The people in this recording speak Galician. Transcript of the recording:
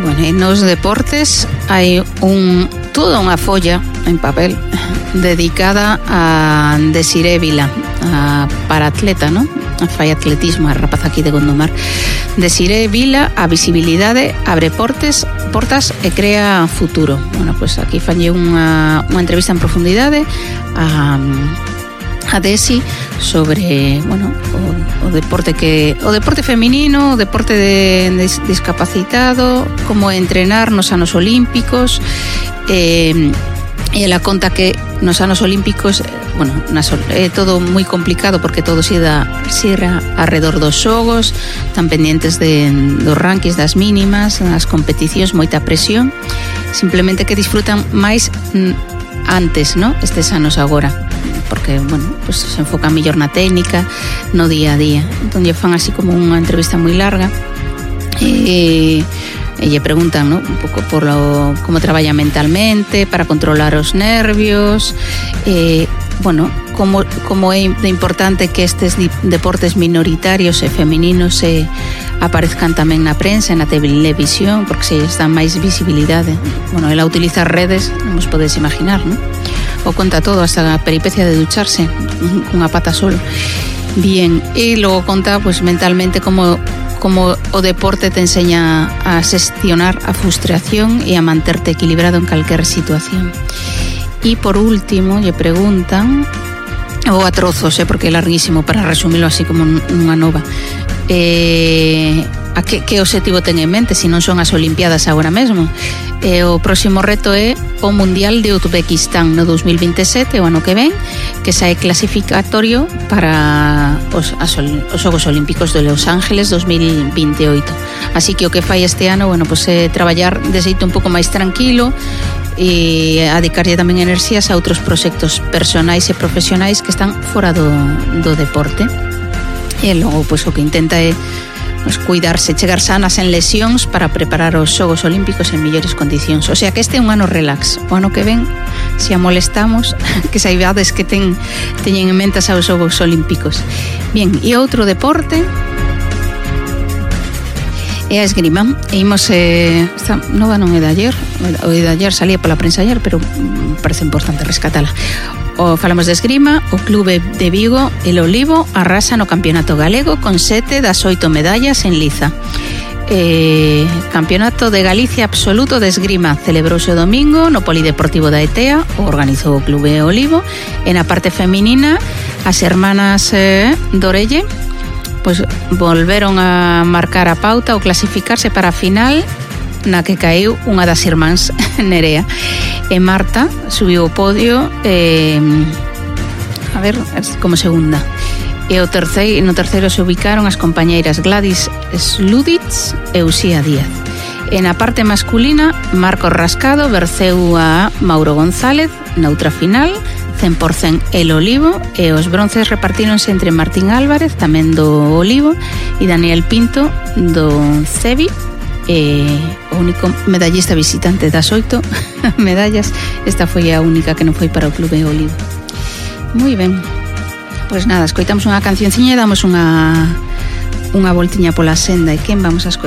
Bueno, e nos deportes hai toda unha folla en papel dedicada a Desiré Vila, a paratleta, ¿no? A fai atletismo, a rapaza aquí de Gondomar. Desiré Vila, a visibilidade abre portas e crea futuro. Bueno, pues aquí fallei unha entrevista en profundidade a Desi sobre, bueno, o deporte feminino, o deporte de discapacitado, como entrenar nos anos olímpicos, e ela conta que nos anos olímpicos, bueno, é todo moi complicado porque todo xira alrededor dos xogos, tan pendientes dos rankings, das mínimas, das competicións, moita presión, simplemente que disfrutan máis antes, ¿no? Estes anos agora, porque, bueno, pues se enfoca mellor na técnica, no día a día. Entón lle fan así como unha entrevista moi larga e lle preguntan, ¿no? Un pouco por como traballa mentalmente para controlar os nervios, bueno, como é de importante que estes deportes minoritarios e femininos aparezcan tamén na prensa, na televisión, porque se lles dá máis visibilidade. Bueno, ela utiliza redes, non vos podes imaginar, ¿no? O conta todo, hasta a peripecia de ducharse cunha pata solo. Bien, e logo conta pues mentalmente como o deporte te enseña a xestionar a frustración e a manterte equilibrado en calquer situación. E por último, lle preguntan, ou a trozos, porque é larguísimo para resumilo así como unha nova, a que obxectivo ten en mente, se non son as Olimpiadas agora mesmo. O próximo reto é o Mundial de Uzbekistán no 2027, o ano que ven, que sae clasificatorio para os Xogos Olímpicos de Los Ángeles 2028. Así que o que fai este ano, bueno, pues é traballar de xeito un pouco máis tranquilo e a dedicarlle tamén enerxías a outros proxectos personais e profesionais que están fora do deporte. E logo, pues, o que intenta é cuidarse, chegar sanas en lesións para preparar os Xogos Olímpicos en mellores condicións. O sea que este é un ano relax. O ano que ven, se a molestamos, que saibades que teñen en mente aos Xogos Olímpicos. Bien, e outro deporte é a esgrima. E imos, esta nova non é de ayer, o de ayer salía pola prensa ayer, pero parece importante rescatala. Falamos de esgrima, o Clube de Vigo, el Olivo, arrasa no campeonato galego con 7 das 8 medallas en liza. Campeonato de Galicia absoluto de esgrima celebrouse o domingo no Polideportivo da Etea, o organizou o Clube Olivo. En a parte feminina, as hermanas Dorelle pues volveron a marcar a pauta ou clasificarse para a final, na que caeu unha das irmáns, Nerea. E Marta subiu o podio como segunda. E no terceiro se ubicaron as compañeiras Gladys Sluditz e Uxía Díaz. E na parte masculina, Marcos Rascado venceu a Mauro González na outra final, 100% el Olivo, e os bronces repartíronse entre Martín Álvarez, tamén do Olivo, e Daniel Pinto do Cebi, o único medallista visitante das 8 medallas. Esta foi a única que non foi para o Clube Olivo. Moi ben, pois nada, escoitamos unha cancionciña e damos unha voltiña pola senda. E quen vamos a escoitar?